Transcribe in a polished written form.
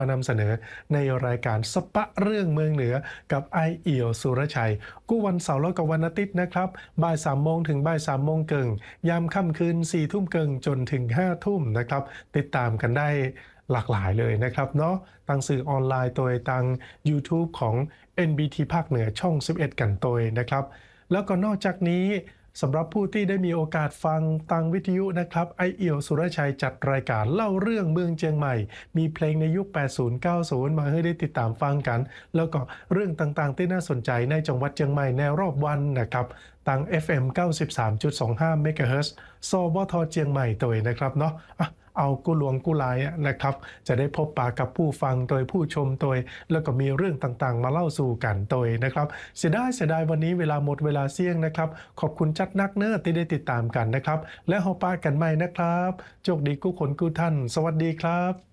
มานำเสนอในรายการสปะเรื่องเมืองเหนือกับไอเอี่ยวสุรชัยกู้วันเสาร์และกับวันอาทิตย์นะครับบ่าย3 โมงถึงบ่าย3 โมงเกิงยามค่ำคืน4 ทุ่มเกิงจนถึง5 ทุ่มนะครับติดตามกันได้หลากหลายเลยนะครับเนาะทางสื่อออนไลน์ตัวทาง YouTube ของ NBT ภาคเหนือช่อง11กันตัวนะครับแล้วก็นอกจากนี้สำหรับผู้ที่ได้มีโอกาสฟังทางวิทยุนะครับไอเอี่ยวสุรชัยจัดรายการเล่าเรื่องเมืองเชียงใหม่มีเพลงในยุค 80-90 มาให้ได้ติดตามฟังกันแล้วก็เรื่องต่างๆที่น่าสนใจในจังหวัดเชียงใหม่ในรอบวันนะครับทาง FM 93.25 เมกะเฮิรตซ์ สวทเชียงใหม่ตัวนะครับเนาะเอากู้หลวงกู้หลายนะครับจะได้พบปะกับผู้ฟังโดยผู้ชมโดยแล้วก็มีเรื่องต่างๆมาเล่าสู่กันโดยนะครับเสียดายวันนี้เวลาหมดเวลาเสี่ยงนะครับขอบคุณจัดนักเนื้อที่ได้ติดตามกันนะครับและเฮาปะกันใหม่นะครับโชคดีกู้คนกู้ท่านสวัสดีครับ